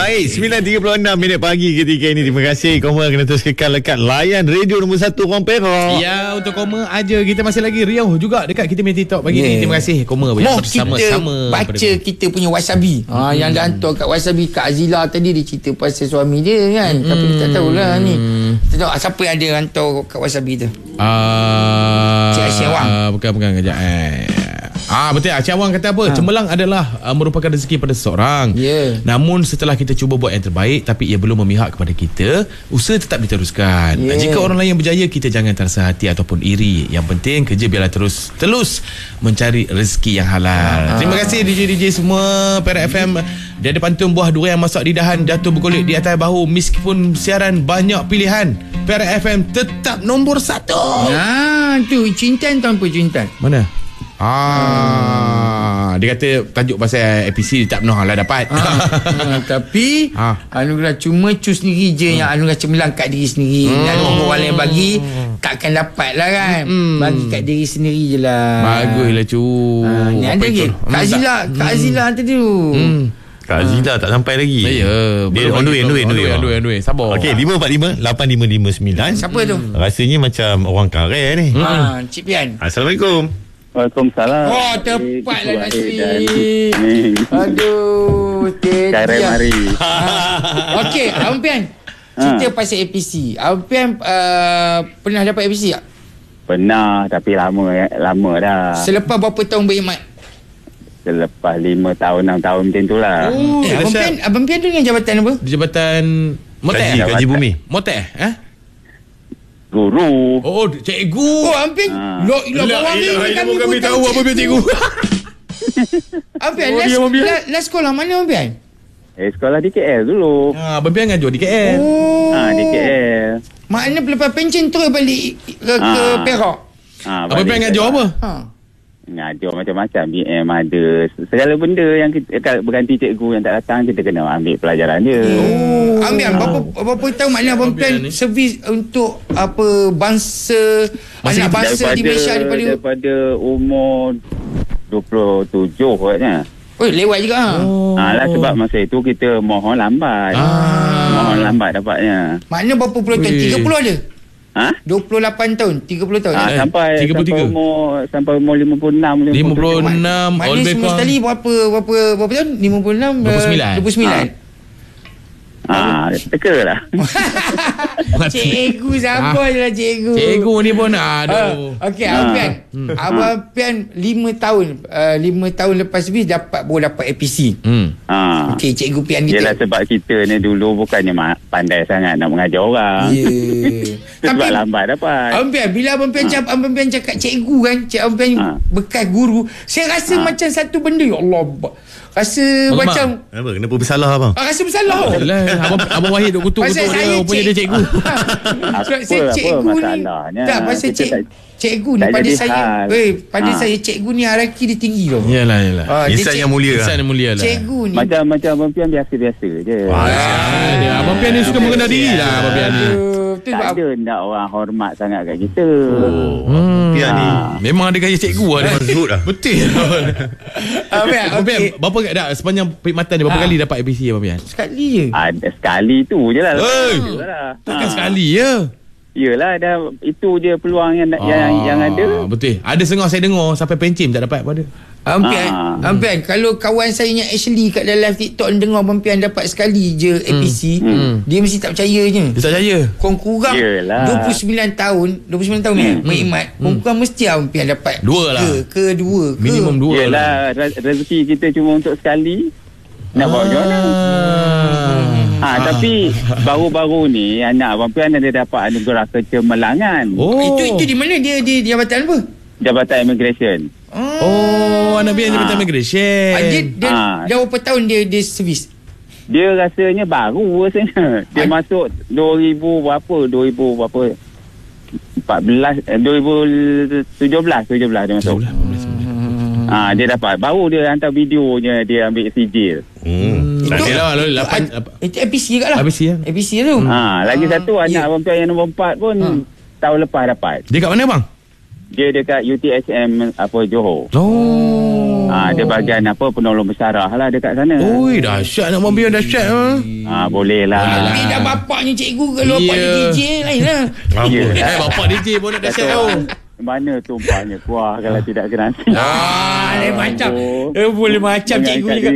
Baik, 9.36 pagi ketika ini. Terima kasih Koma kena terus kekal dekat layan radio nombor 1 orang Perak. Ya, untuk Koma aja. Kita masih lagi riuh juga dekat kita punya TikTok pagi ni. Terima kasih Koma. Bersama-sama baca kita punya Wasabi. Yang dah hantar kat Wasabi, Kak Azila tadi dia cerita pasal suami dia kan. Tapi kita tak tahulah ni. Kita tahu siapa yang ada hantar kat Wasabi tu. Cik Aisyah Wang. Bukan kejap. Betul. Cik Awang kata apa? Cemerlang adalah merupakan rezeki pada seseorang. Namun setelah kita cuba buat yang terbaik tapi ia belum memihak kepada kita, usaha tetap diteruskan. Jika orang lain yang berjaya, kita jangan terasa hati ataupun iri. Yang penting kerja biarlah terus mencari rezeki yang halal. Terima kasih DJ semua Perak FM. Dia ada pantun buah durian masak di dahan, jatuh berkulit di atas bahu. Meskipun siaran banyak pilihan, Perak FM tetap nombor 1. Tu Cintan tanpa Cintan. Mana? Dia kata tajuk pasal APC tak pernah lah dapat. Tapi anugerah cuma cus sendiri je yang anugerah cemerlang kat diri sendiri. Dan orang lain bagi takkan dapat lah kan. Bagi kat diri sendiri je lah. Baguslah cu. Ni ada lagi Kak Azila tadi tu. Kak Azila tak sampai lagi. Dia on the way. Sabar. Okey, 545-8559. Siapa tu? Rasanya macam orang Kare ni. Cik Pian. Assalamualaikum. Waalaikumsalam. Tepatlah Nasri. Aduh, Kare mari. Okey, Abang Pian, cerita pasal APC. Abang Pian pernah dapat APC tak? Pernah, tapi lama dah. Selepas berapa tahun berkhidmat? Selepas 5 tahun 6 tahun macam tu lah. Abang Pian tu dengan jabatan apa? Jabatan Motek. Kaji bumi. Motek Guru. Cikgu. Abang Pian kami tahu apa Pian cikgu. Abang Pian last sekolah mana Abang Pian? Sekolah di KL dulu. Abang Pian ngajar di KL. Di KL. Maknanya lepas pencen terus balik ke Perak. Abang Pian ngajar apa? Ngajar macam-macam. BM ada. Segala benda yang kita berganti cikgu yang tak datang, kita kena ambil pelajaran dia. Ambil berapa tahun maknanya Abang Pian servis untuk apa bangsa, anak bangsa di Malaysia daripada umur 27 katanya. Lewat juga. Sebab masa itu kita mohon lambat. Mohon lambat dapatnya. Maknanya berapa puluh tahun? 30 ada? 28 tahun, 30 tahun. Sampai umur 56. Maknanya semua sekali berapa tahun? 59. Teka lah. Cikgu sabar je lah cikgu. Cikgu ni pun Okey, Abang Pian. Abang Pian 5 tahun lepas servis baru dapat APC. Okey, Cikgu Pian kita. Yelah, sebab kita ni dulu bukannya pandai sangat nak mengajar orang. Sebab lambat dapat. Abang Pian, bila Abang Pian cakap cikgu kan, Abang Pian bekas guru, saya rasa macam satu benda, ya Allah. Rasa macam kenapa bersalah abang? Rasa bersalah. Abang Wahid duk kutuk dia, rupanya dia cikgu. Saya cikgu ni tak pasal cikgu ni pada saya cikgu ni hierarki dia tinggi tau. Yalah. Insan yang mulia lah. Cikgu ni macam Abang Pian biasa-biasa je. Abang Pian ni suka mengenal diri lah Abang Pian ni. Tak ada nak orang hormat sangat kat kita. Pian ni memang ada gaya cikgu lah. Betul. Abang Pian, berapa dah sepanjang perkhidmatan ni berapa kali dapat APC Abang Pian? Sekali je. Ada sekali tu je lah. Takkan sekali je. Yelah, dah itu je peluang yang ada. Betul. Ada setengah saya dengar sampai pencim tak dapat pada. Abang Pian, kalau kawan saya yang Ashley kat dalam live TikTok dengar Abang Pian dapat sekali je APC, dia mesti tak percaya je. Dia tak percaya. Kurang 29 tahun berkhidmat, kurang mesti Abang Pian dapat 2 lah. Kedua. Minimum 2 lah. Rezeki kita cuma untuk sekali. Nak bawa macam mana? Tapi baru-baru ni anak Abang Pian ada dapat anugerah kecemerlangan. Itu di mana dia jabatan apa? Jabatan Immigration. Anak Pian jabatan Immigration. Dia berapa tahun dia servis? Dia rasanya baru rasanya. Dia masuk 2000 berapa 2017 dia masuk. Dia dapat. Baru dia hantar videonya, dia ambil sijil. Itu APC kat lah. APC tu. Lagi satu anak Abang Pian yang nombor 4 pun tahun lepas dapat. Dia kat mana bang? Dia dekat UTSM Johor. Dia bahagian penolong bersarah lah dekat sana. Oi, dahsyat nak Abang Pian, dahsyat. Boleh lah. Tapi dah bapak ni cikgu, kalau bapak ni DJ lain lah. Bapak DJ pun nak dahsyat tau. Mana tumpahnya kuah kalau tidak gerasi. Lain macam. Boleh macam cikgu juga.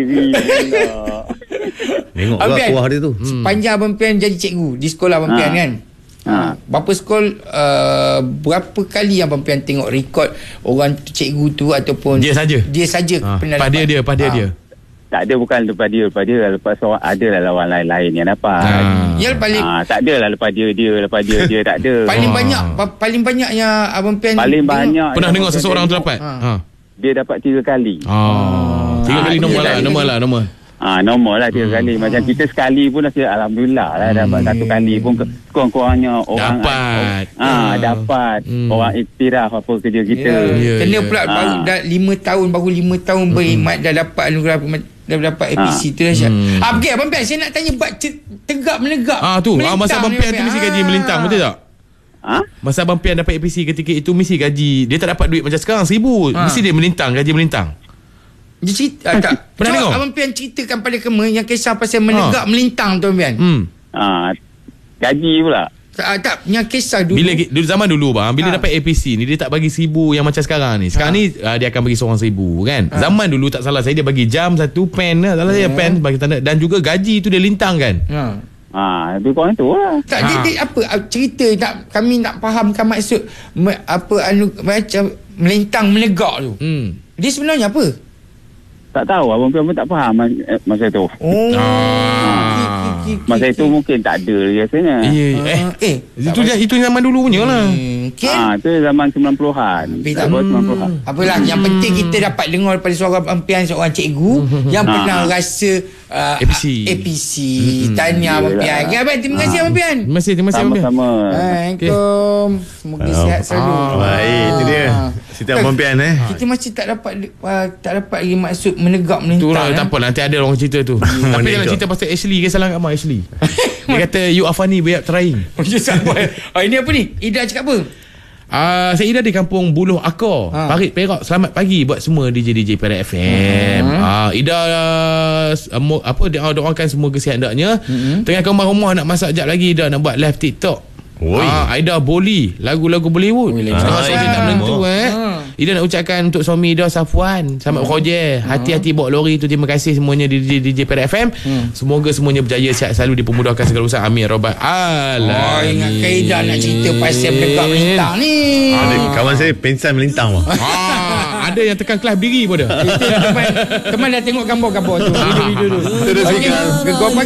Tengok pula kuah dia tu. Sepanjang Abang Pian jadi cikgu di sekolah Abang Pian kan. Berapa berapa kali Abang Pian tengok rekod orang tu, cikgu tu ataupun dia saja pernah pada dia. Tak ada, bukan lepas dia. Lepas orang ada lah lawan lain-lain yang dapat. Yang paling tak ada lah lepas dia tak ada. paling banyak yang Abang Pian pernah dengar seseorang tu dapat. Dia dapat 3 kali. 3 kali normal lah. Normal lah 3 kali. Macam kita sekali pun alhamdulillah lah dapat 1 kali pun kurang-kurangnya orang dapat orang iktiraf apa kerja kita. Kena pula baru 5 tahun berkhidmat dah dapat anugerah, dah dapat APC tu dah. Okey Abang Pian, saya nak tanya tegak menegak. Masa Abang Pian tu mesti gaji melintang, betul tak? Masa Abang Pian dapat APC ketika itu mesti gaji, dia tak dapat duit macam sekarang 1,000, mesti dia gaji melintang. Dia cerita tak? Pernah tengok? Abang Pian ceritakan pada kami yang kisah pasal menegak melintang tu Abang Pian. Gaji pula. Tak, yang kisah dulu. Bila zaman dulu bang, bila dapat APC ni dia tak bagi 1,000 yang macam sekarang ni. Sekarang ni dia akan bagi seorang 1,000 kan. Zaman dulu tak salah saya dia bagi jam 1, pen lah. Salah saya pen bagi tanda, dan juga gaji tu dia lintang kan. Lebih kurang tu lah. Tak, dia apa cerita kami nak fahamkan maksud macam melintang menegak tu. Dia sebenarnya apa? Tak tahu, Abang Pian pun tak faham masa tu. Masa itu mungkin tak ada biasanya. Itu zaman dulu punya lah. Itu zaman 90-an. Apalah, yang penting kita dapat dengar daripada suara Abang Pian, seorang cikgu yang pernah rasa APC. Tanya Abang Pian. Terima kasih Abang Pian. Terima kasih Abang Pian. Sama-sama. Assalamualaikum. Semoga sihat selalu. Baik, itu dia. Setiap Abang Pian kita masih tak dapat lagi maksud menegak melintang. Itulah, tak apa, nanti ada orang cerita tu. Tapi jangan cerita pasal Ashley ke, salah kat Mak Ashley. Dia kata you are funny, we are trying. Ini apa ni? Ida cakap apa? Saya Ida di kampung Buluh Akor, Parit, Perak. Selamat pagi buat semua DJ Perak FM. Ida doakan semua kesihat hendaknya. Tengah ke rumah nak masak jap lagi dah, nak buat live TikTok. Ida Boli lagu-lagu Bollywood. Saya tak menentu Ida nak ucapkan untuk suami Ida Safwan, selamat Roger, hati-hati bawa lori tu. Terima kasih semuanya di DJ Perak FM. Semoga semuanya berjaya, sihat selalu, dipermudahkan segala usaha, amin rabbal alamin. Ingat Ida nak cerita pasal menegak melintang ni. Ada kawan saya pensan melintang bang. Ada yang tekan kelas biri pun ada. Teman dah tengok gambar-gambar tu, video-video tu.